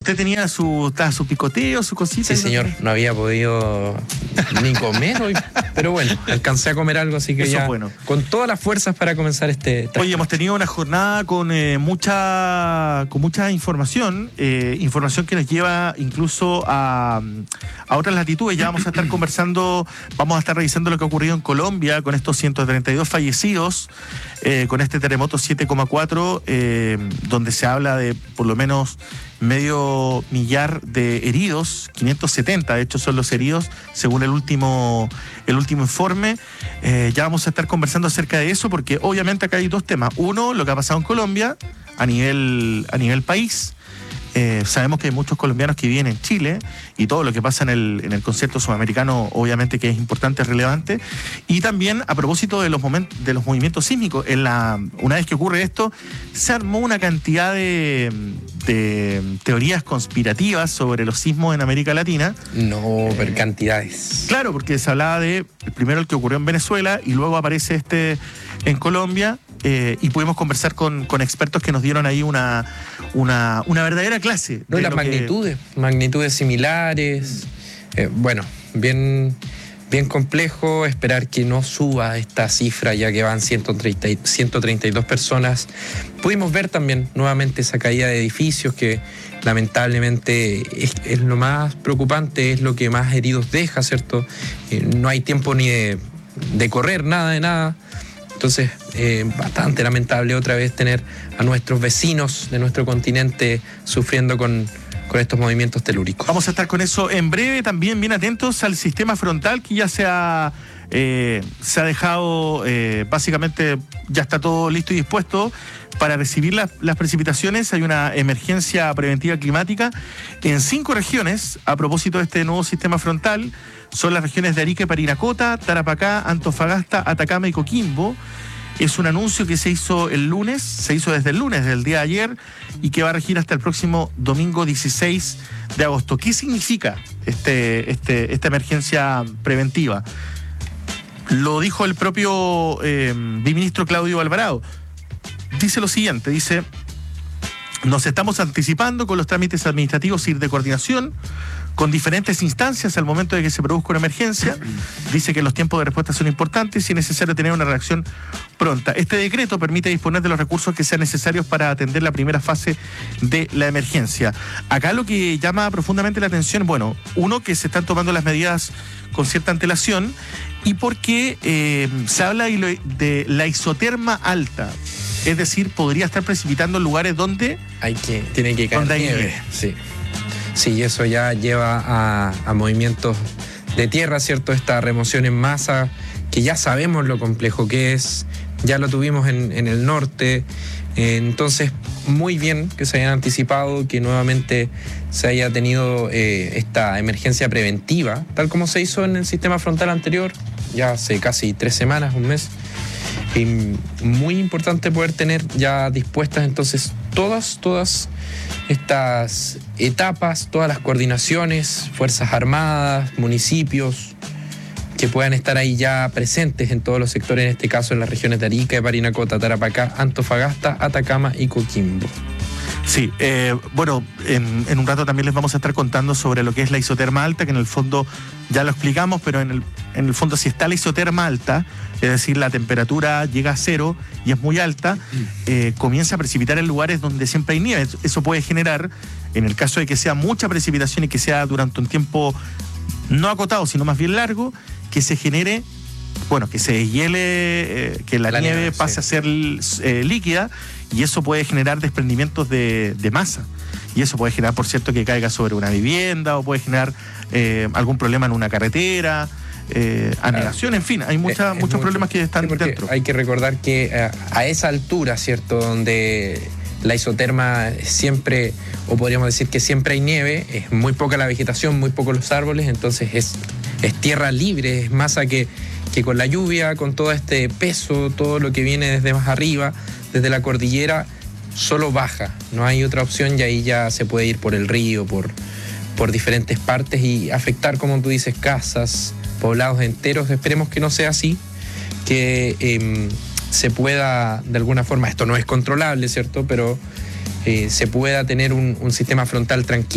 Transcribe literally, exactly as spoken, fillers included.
¿Usted tenía su, su picoteo, su cosita? Sí, señor, no había podido ni comer hoy, pero bueno, alcancé a comer algo, así que eso ya es bueno. Con todas las fuerzas para comenzar este... Oye, hemos tenido una jornada con eh, mucha con mucha información, eh, información que nos lleva incluso a, a otras latitudes. Ya vamos a estar conversando, vamos a estar revisando lo que ha ocurrido en Colombia con estos ciento treinta y dos fallecidos, eh, con este terremoto siete coma cuatro, eh, donde se habla de por lo menos medio millar de heridos, quinientos setenta de hecho son los heridos según el último el último informe. Eh, ya vamos a estar conversando acerca de eso porque obviamente acá hay dos temas. Uno, lo que ha pasado en Colombia a nivel, a nivel país. Eh, sabemos que hay muchos colombianos que viven en Chile y todo lo que pasa en el, en el concierto sudamericano obviamente que es importante, es relevante. Y también a propósito de los momentos, de los movimientos sísmicos, en la, una vez que ocurre esto, se armó una cantidad de, de teorías conspirativas sobre los sismos en América Latina. No, pero eh, cantidades. Claro, porque se hablaba de, primero el que ocurrió en Venezuela y luego aparece este en Colombia. Eh, y pudimos conversar con, con expertos que nos dieron ahí una, una, una verdadera clase. No, de y las magnitudes, que... magnitudes similares. Eh, bueno, bien, bien complejo esperar que no suba esta cifra, ya que van ciento treinta y dos personas. Pudimos ver también nuevamente esa caída de edificios que lamentablemente es, es lo más preocupante, es lo que más heridos deja, ¿cierto? Eh, no hay tiempo ni de, de correr, nada de nada. Entonces, eh, bastante lamentable otra vez tener a nuestros vecinos de nuestro continente sufriendo con, con estos movimientos telúricos. Vamos a estar con eso en breve, también bien atentos al sistema frontal que ya se ha, eh, se ha dejado, eh, básicamente ya está todo listo y dispuesto para recibir las, las precipitaciones. Hay una emergencia preventiva climática en cinco regiones a propósito de este nuevo sistema frontal. Son las regiones de Arica y Parinacota, Tarapacá, Antofagasta, Atacama y Coquimbo. Es un anuncio que se hizo el lunes, se hizo desde el lunes, del día de ayer, y que va a regir hasta el próximo domingo dieciséis de agosto. ¿Qué significa este, este, esta emergencia preventiva? Lo dijo el propio eh, viceministro Claudio Alvarado. Dice lo siguiente, dice: nos estamos anticipando con los trámites administrativos y de coordinación con diferentes instancias al momento de que se produzca una emergencia. Dice que los tiempos de respuesta son importantes y es necesario tener una reacción pronta. Este decreto permite disponer de los recursos que sean necesarios para atender la primera fase de la emergencia. Acá lo que llama profundamente la atención, bueno, uno, que se están tomando las medidas con cierta antelación y porque eh, se habla de la isoterma alta. Es decir, podría estar precipitando en lugares donde hay que, tiene que caer donde hay nieve. nieve. Sí. Sí, eso ya lleva a, a movimientos de tierra, ¿cierto? Esta remoción en masa, que ya sabemos lo complejo que es, ya lo tuvimos en, en el norte. Eh, entonces, muy bien que se hayan anticipado, que nuevamente se haya tenido eh, esta emergencia preventiva, tal como se hizo en el sistema frontal anterior, ya hace casi tres semanas, un mes. Y muy importante poder tener ya dispuestas entonces todas, todas estas etapas, todas las coordinaciones, Fuerzas Armadas, municipios, que puedan estar ahí ya presentes en todos los sectores, en este caso en las regiones de Arica, de Parinacota, Tarapacá, Antofagasta, Atacama y Coquimbo. Sí, eh, bueno, en, en un rato también les vamos a estar contando sobre lo que es la isoterma alta, que en el fondo ya lo explicamos, pero en el, en el fondo si está la isoterma alta, es decir, la temperatura llega a cero y es muy alta, eh, comienza a precipitar en lugares donde siempre hay nieve. Eso puede generar, en el caso de que sea mucha precipitación y que sea durante un tiempo no acotado, sino más bien largo, que se genere, bueno, que se deshiele, eh, que la, la nieve, nieve pase sí. a ser eh, líquida, y eso puede generar desprendimientos de, de masa. Y eso puede generar, por cierto, que caiga sobre una vivienda o puede generar eh, algún problema en una carretera, eh, anegación, en fin, hay mucha, muchos mucho, problemas que están sí, dentro. Hay que recordar que eh, a esa altura, ¿cierto?, donde la isoterma siempre, o podríamos decir que siempre hay nieve, es muy poca la vegetación, muy pocos los árboles, entonces es, es tierra libre, es masa que, que con la lluvia, con todo este peso, todo lo que viene desde más arriba, desde la cordillera, solo baja, no hay otra opción y ahí ya se puede ir por el río, por, por diferentes partes y afectar, como tú dices, casas, poblados enteros. Esperemos que no sea así, que eh, se pueda, de alguna forma, esto no es controlable, ¿cierto?, pero eh, se pueda tener un, un sistema frontal tranquilo.